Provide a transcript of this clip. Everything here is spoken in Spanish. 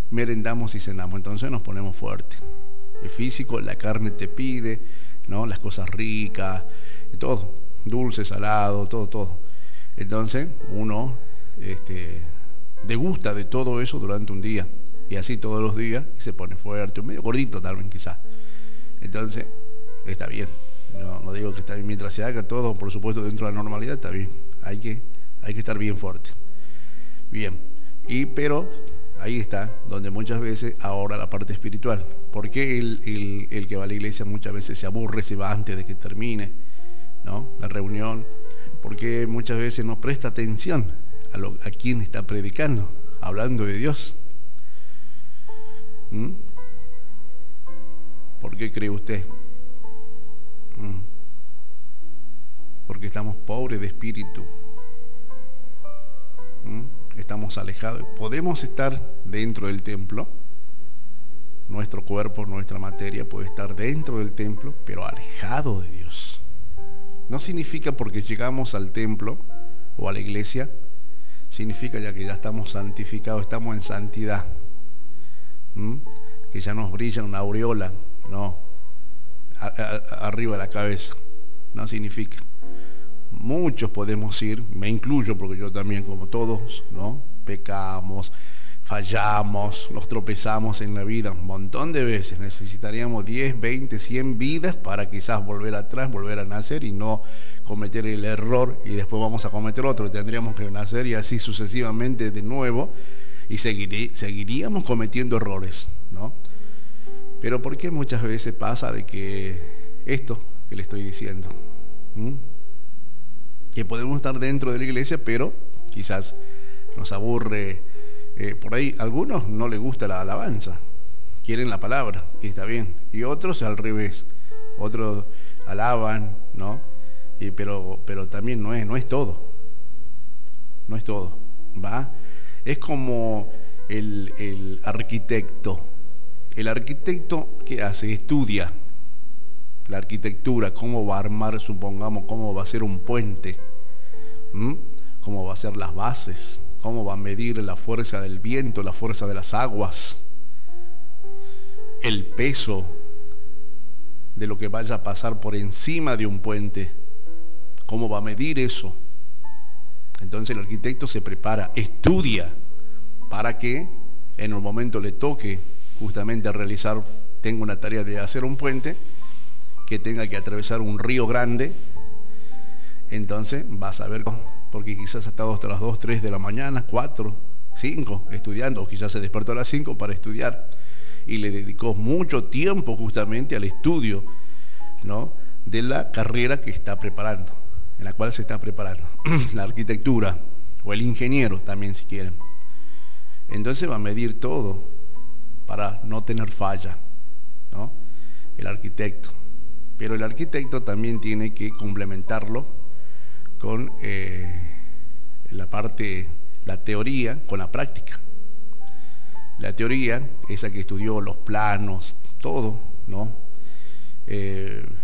merendamos y cenamos, entonces nos ponemos fuertes. El físico, la carne te pide, ¿no? Las cosas ricas, todo, dulce, salado, todo. Entonces uno degusta de todo eso durante un día, y así todos los días, y se pone fuerte, medio gordito tal vez quizás. Entonces, está bien. No digo que está bien, mientras se haga todo, por supuesto, dentro de la normalidad, está bien. Hay que estar bien fuerte. Bien, pero ahí está, donde muchas veces ahora la parte espiritual. ¿Por qué el que va a la iglesia muchas veces se aburre, se va antes de que termine, ¿no?, la reunión? Porque muchas veces no presta atención a quien está predicando, hablando de Dios. ¿Por qué cree usted? Porque estamos pobres de espíritu. Estamos alejados. Podemos estar dentro del templo, nuestro cuerpo, nuestra materia puede estar dentro del templo, pero alejado de Dios. No significa porque llegamos al templo o a la iglesia, significa ya que ya estamos santificados, estamos en santidad, que ya nos brilla una aureola, no, arriba de la cabeza. No significa. Muchos podemos ir, me incluyo porque yo también, como todos, ¿no?, pecamos, fallamos, nos tropezamos en la vida un montón de veces. Necesitaríamos 10, 20, 100 vidas para quizás volver atrás, volver a nacer y no cometer el error, y después vamos a cometer otro, tendríamos que nacer y así sucesivamente de nuevo, y seguiríamos cometiendo errores, ¿no? Pero ¿por qué muchas veces pasa de que esto que le estoy diciendo, que podemos estar dentro de la iglesia, pero quizás nos aburre? Por ahí a algunos no les gusta la alabanza, quieren la palabra, y está bien, y otros al revés, otros alaban, ¿no? Pero también no es todo, ¿va? Es como el arquitecto. El arquitecto, ¿qué hace? Estudia la arquitectura, cómo va a armar, supongamos, cómo va a ser un puente, cómo va a ser las bases, cómo va a medir la fuerza del viento, la fuerza de las aguas, el peso de lo que vaya a pasar por encima de un puente, cómo va a medir eso. Entonces el arquitecto se prepara, estudia, para que en el momento le toque justamente realizar, tengo una tarea de hacer un puente, que tenga que atravesar un río grande, entonces vas a ver, porque quizás ha estado hasta las 2, 3 de la mañana, 4, 5, estudiando, o quizás se despertó a las 5 para estudiar, y le dedicó mucho tiempo justamente al estudio, ¿no?, de la carrera que está preparando, en la cual se está preparando, la arquitectura, o el ingeniero también, si quieren. Entonces va a medir todo para no tener falla, ¿no?, el arquitecto. Pero el arquitecto también tiene que complementarlo con la teoría, con la práctica. La teoría, esa que estudió los planos, todo, ¿no?